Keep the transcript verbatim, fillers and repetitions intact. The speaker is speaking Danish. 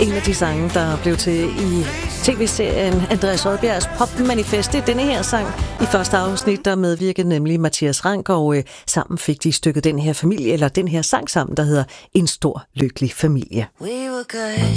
en af de sange, der blev til i tv-serien Andreas Odbjergs Popmanifest. Det er denne her sang. I første afsnit, der medvirkede nemlig Mathias Rank, og øh, sammen fik de stykket den her familie, eller den her sang sammen, der hedder En stor lykkelig familie. We were good,